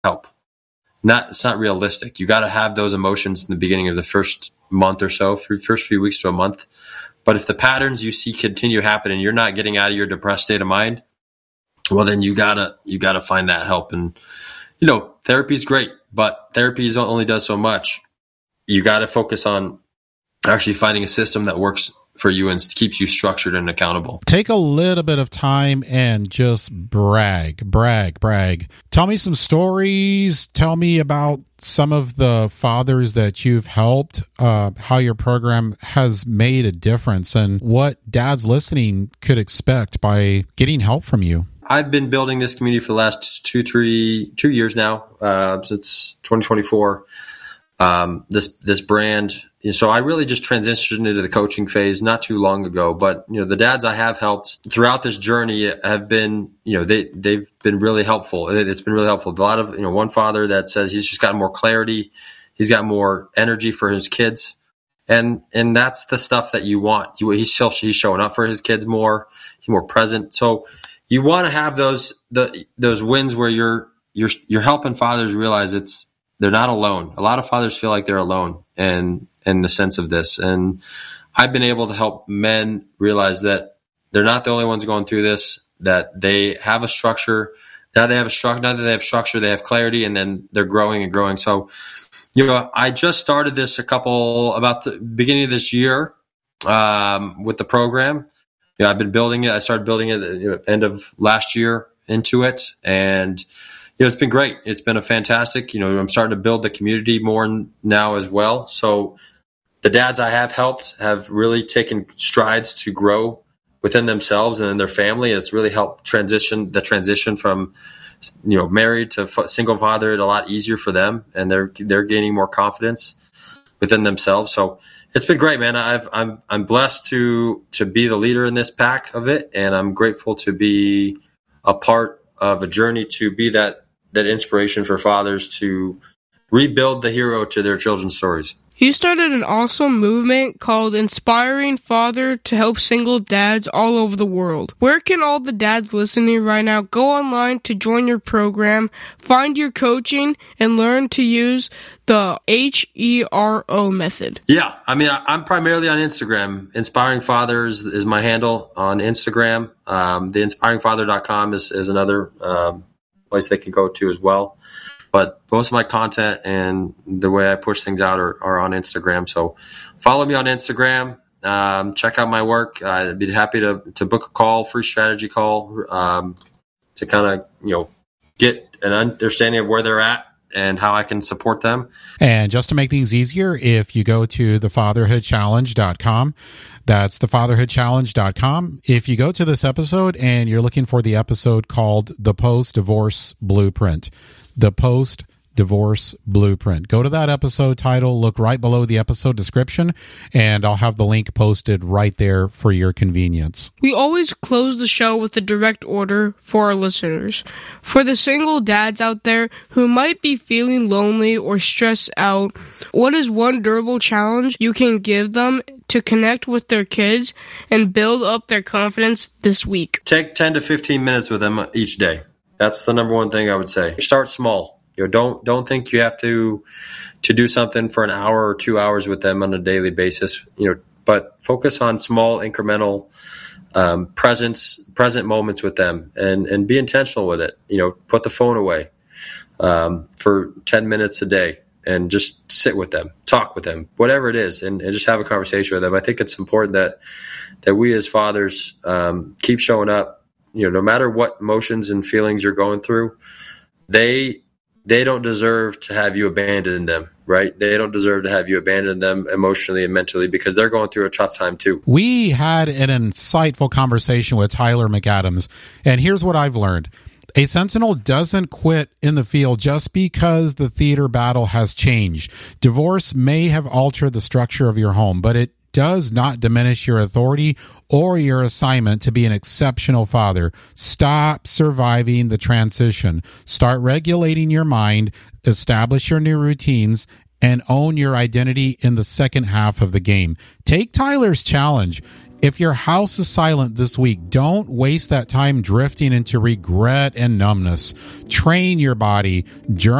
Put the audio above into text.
help. It's not realistic. You got to have those emotions in the beginning of the first month or so, first few weeks to a month. But if the patterns you see continue happening, you're not getting out of your depressed state of mind, well, then you gotta find that help. And, therapy is great, but therapy only does so much. You got to focus on actually finding a system that works for you and keeps you structured and accountable. Take a little bit of time and just brag. Tell me some stories. Tell me about some of the fathers that you've helped, how your program has made a difference, and what dads listening could expect by getting help from you. I've been building this community for the last 2 years now, since 2024. This brand. So I really just transitioned into the coaching phase not too long ago, but the dads I have helped throughout this journey have been, they've been really helpful. It's been really helpful. A lot of, one father that says he's just got more clarity. He's got more energy for his kids. And that's the stuff that you want. He's showing up for his kids more. He's more present. So you want to have those wins where you're helping fathers realize they're not alone. A lot of fathers feel like they're alone in the sense of this. And I've been able to help men realize that they're not the only ones going through this, that they have a structure. Now that they have structure, they have clarity, and then they're growing and growing. So, I just started this about the beginning of this year with the program. I've been building it. I started building it at the end of last year into it. And it's been great. It's been a fantastic, I'm starting to build the community more now as well. So the dads I have helped have really taken strides to grow within themselves and in their family. It's really helped transition from, married to single father, a lot easier for them, and they're gaining more confidence within themselves. So it's been great, man. I'm blessed to be the leader in this pack of it, and I'm grateful to be a part of a journey to be that inspiration for fathers to rebuild the hero to their children's stories. You started an awesome movement called Inspiring Father to help single dads all over the world. Where can all the dads listening right now go online to join your program, find your coaching, and learn to use the HERO method? Yeah, I'm primarily on Instagram. Inspiring Fathers is my handle on Instagram. Theinspiringfather.com is another place they can go to as well. But most of my content and the way I push things out are on Instagram. So follow me on Instagram. Check out my work. I'd be happy to book a call, free strategy call, to kind of, get an understanding of where they're at and how I can support them. And just to make things easier, if you go to thefatherhoodchallenge.com, that's thefatherhoodchallenge.com. If you go to this episode and you're looking for the episode called The Post-Divorce Blueprint, The Post-Divorce Blueprint. Go to that episode title, look right below the episode description, and I'll have the link posted right there for your convenience. We always close the show with a direct order for our listeners. For the single dads out there who might be feeling lonely or stressed out, what is one durable challenge you can give them to connect with their kids and build up their confidence this week? Take 10 to 15 minutes with them each day. That's the number one thing I would say. Start small. Don't think you have to do something for an hour or 2 hours with them on a daily basis. But focus on small incremental present moments with them, and be intentional with it. Put the phone away for 10 minutes a day and just sit with them, talk with them, whatever it is, and just have a conversation with them. I think it's important that we as fathers keep showing up. No matter what emotions and feelings you're going through, they don't deserve to have you abandon them, right? They don't deserve to have you abandon them emotionally and mentally, because they're going through a tough time too. We had an insightful conversation with Tyler McAdams, and here's what I've learned. A sentinel doesn't quit in the field just because the theater battle has changed. Divorce may have altered the structure of your home, but it does not diminish your authority or your assignment to be an exceptional father. Stop surviving the transition. Start regulating your mind, establish your new routines, and own your identity in the second half of the game. Take Tyler's challenge. If your house is silent this week, don't waste that time drifting into regret and numbness. Train your body.